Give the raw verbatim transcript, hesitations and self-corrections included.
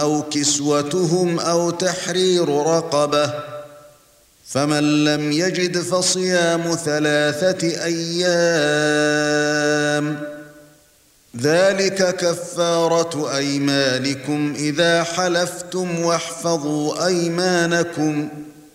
أو كسوتهم أو تحرير رقبة، فمن لم يجد فصيام ثلاثة أيام، ذلك كفارة أيمانكم إذا حلفتم، واحفظوا أيمانكم